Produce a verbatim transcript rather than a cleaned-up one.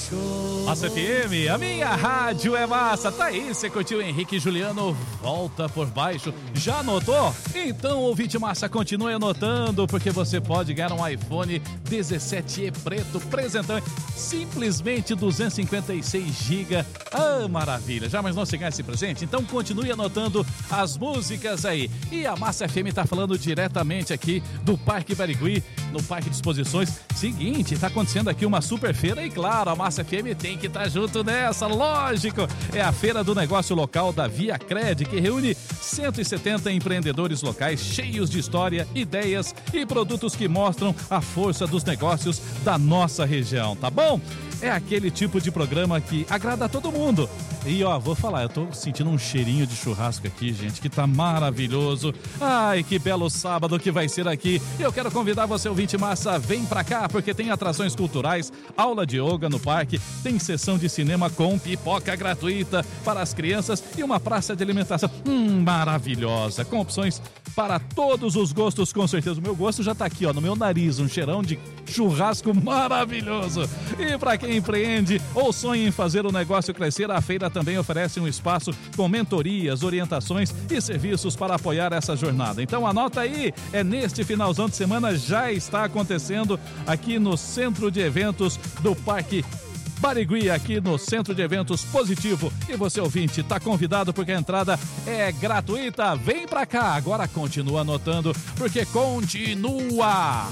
Massa F M, a minha rádio é massa. Tá aí, você curtiu Henrique e Juliano, Volta por Baixo. Já anotou? Então, ouvinte massa, continue anotando, porque você pode ganhar um iPhone dezessete E preto, presentante, simplesmente duzentos e cinquenta e seis gigas. Ah, maravilha. Já mas não se ganha esse presente? Então continue anotando as músicas aí. E a Massa F M tá falando diretamente aqui do Parque Barigui, no Parque de Exposições. Seguinte, tá acontecendo aqui uma super feira e claro, a Massa F M tem que estar junto nessa, lógico. É a Feira do Negócio Local da Via Cred, que reúne cento e setenta empreendedores locais cheios de história, ideias e produtos que mostram a força dos negócios da nossa região, tá bom? É aquele tipo de programa que agrada a todo mundo. E ó, vou falar, eu tô sentindo um cheirinho de churrasco aqui, gente, que tá maravilhoso. Ai, que belo sábado que vai ser aqui. Eu quero convidar você, ouvinte massa, vem pra cá, porque tem atrações culturais, aula de yoga no parque, tem sessão de cinema com pipoca gratuita para as crianças e uma praça de alimentação hum, maravilhosa, com opções para todos os gostos, com certeza. O meu gosto já tá aqui, ó, no meu nariz, um cheirão de churrasco maravilhoso. E para quem empreende ou sonha em fazer o negócio crescer, a feira também oferece um espaço com mentorias, orientações e serviços para apoiar essa jornada. Então anota aí, é neste finalzão de semana, já está acontecendo aqui no Centro de Eventos do Parque Barigui, aqui no Centro de Eventos Positivo. E você, ouvinte, tá convidado porque a entrada é gratuita. Vem pra cá. Agora continua anotando, porque continua